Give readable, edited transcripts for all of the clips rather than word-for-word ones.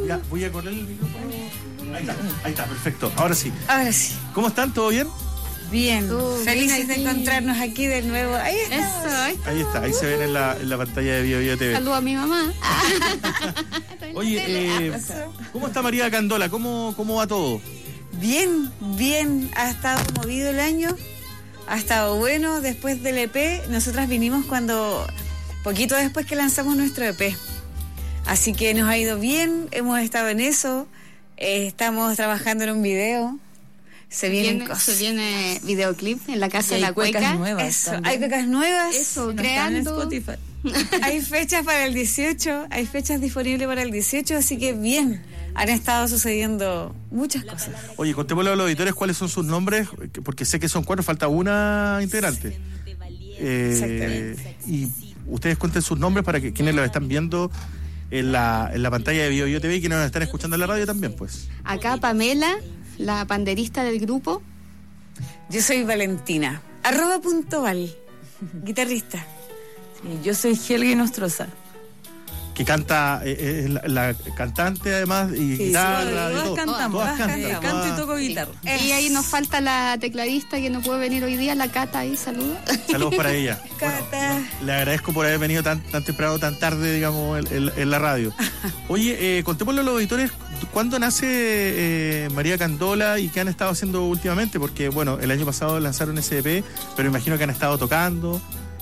Ya, voy a correr el micrófono. Ahí está, perfecto. Ahora sí. Ahora sí. ¿Cómo están? ¿Todo bien? Bien, felices de encontrarnos aquí de nuevo. Ahí está. Ahí está, ahí se ven en la pantalla de Bio TV. Saludo a mi mamá. Oye, ¿cómo está María Candola? ¿Cómo va todo? Bien. Ha estado movido el año. Ha estado bueno. Después del EP, nosotras vinimos poquito después que lanzamos nuestro EP. Así que nos ha ido bien, hemos estado en eso. Estamos trabajando en un video. Se viene videoclip en la Casa de la Cueca. Hay cuecas nuevas. Eso, no creando. En Spotify. Hay fechas para el 18, hay fechas disponibles para el 18, así que bien, han estado sucediendo muchas cosas. Oye, contémosle a los auditores cuáles son sus nombres, porque sé que son 4, falta una integrante. Exactamente. Y ustedes cuenten sus nombres para que quienes los están viendo en la pantalla de Bio TV y quienes nos están escuchando en la radio también, pues. Acá Pamela, la panderista del grupo. Yo soy Valentina, @.val, guitarrista. Sí, yo soy Helgi Nostroza. Que canta, la cantante además, y guitarra, todas todo. cantamos, Todas cantan. Canto y toco guitarra. Y ahí nos falta la tecladista que no puede venir hoy día, la Cata, ahí, saludos. Saludos para ella. Cata. Bueno, le agradezco por haber venido tan temprano, tan tarde, digamos, en la radio. Oye, contémosle a los auditores, ¿cuándo nace María Candola y qué han estado haciendo últimamente? Porque, bueno, el año pasado lanzaron ese EP, pero imagino que han estado tocando.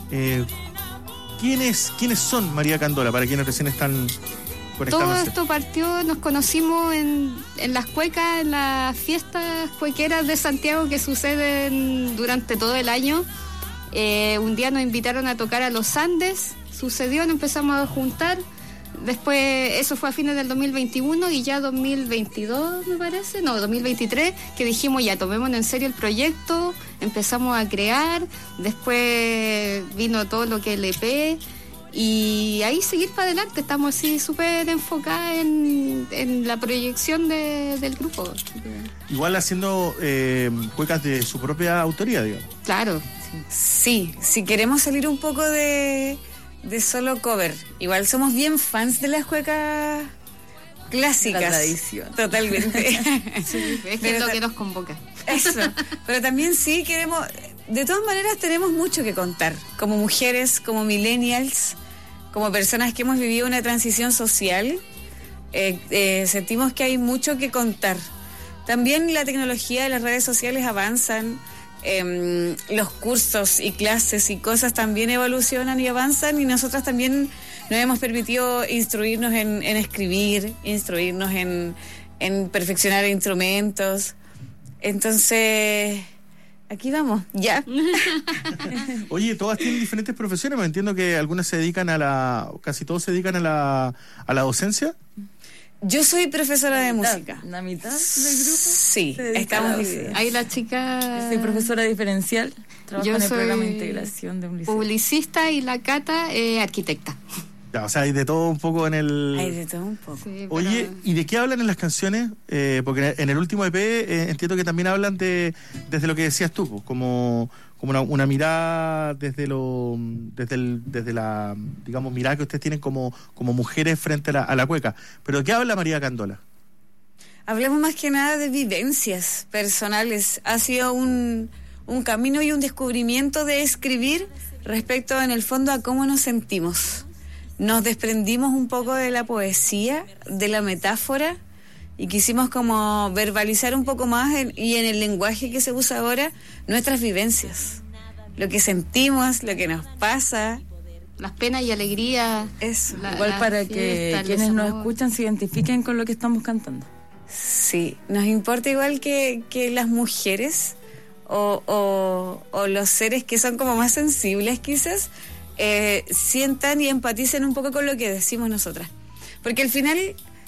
¿Quiénes son María Candola, para quienes recién están conectándose? Todo esto partió, nos conocimos en las cuecas, en las fiestas cuequeras de Santiago que suceden durante todo el año. Un día nos invitaron a tocar a los Andes, sucedió, nos empezamos a juntar. Después, eso fue a fines del 2021 y ya 2022, me parece, 2023, que dijimos ya, tomémonos en serio el proyecto, empezamos a crear, después vino todo lo que es el EP y ahí seguir para adelante, estamos así súper enfocadas en la proyección del grupo. Igual haciendo cuecas de su propia autoría, digamos. Claro. Sí, si queremos salir un poco de solo cover. Igual somos bien fans de las cuecas clásicas. La tradición. Totalmente. Sí, es que es lo que nos convoca. Eso. Pero también sí queremos... De todas maneras tenemos mucho que contar. Como mujeres, como millennials, como personas que hemos vivido una transición social, sentimos que hay mucho que contar. También la tecnología de las redes sociales avanzan. Los cursos y clases y cosas también evolucionan y avanzan y nosotras también nos hemos permitido instruirnos en escribir, instruirnos en perfeccionar instrumentos. Entonces, aquí vamos, ya. Oye, todas tienen diferentes profesiones, me entiendo que algunas se dedican casi todos se dedican a la docencia. Yo soy profesora de música. ¿La mitad del grupo? Sí, estamos divididas. Ahí la chica... Yo soy profesora diferencial, trabajo Yo en el soy programa de integración de un liceo. Publicista y la Cata arquitecta. Ya, o sea, hay de todo un poco en el... Hay de todo un poco. Sí, Oye, ¿y de qué hablan en las canciones? Porque en el último EP entiendo que también hablan desde lo que decías tú, pues, como una mirada desde la, digamos, mirada que ustedes tienen como mujeres frente a la cueca. ¿Pero de qué habla María Candola? Hablemos más que nada de vivencias personales. Ha sido un camino y un descubrimiento de escribir respecto, en el fondo, a cómo nos sentimos. Nos desprendimos un poco de la poesía, de la metáfora, y quisimos como verbalizar un poco más y en el lenguaje que se usa ahora, nuestras vivencias. Lo que sentimos, lo que nos pasa. Las penas y alegrías. Eso. Igual para que quienes nos escuchan se identifiquen con lo que estamos cantando. Sí, nos importa igual que las mujeres o los seres que son como más sensibles quizás, sientan y empaticen un poco con lo que decimos nosotras. Porque al final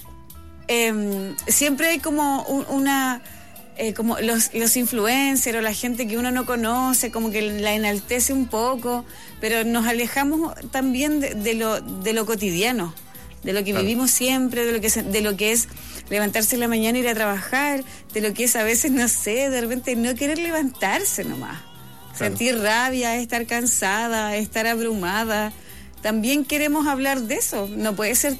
siempre hay como como los influencers o la gente que uno no conoce, como que la enaltece un poco, pero nos alejamos también de lo cotidiano, de lo que vivimos siempre, de lo que es levantarse en la mañana, ir a trabajar, de lo que es a veces, no sé, de repente no querer levantarse nomás. Claro. Sentir rabia, estar cansada, estar abrumada. También queremos hablar de eso. No puede ser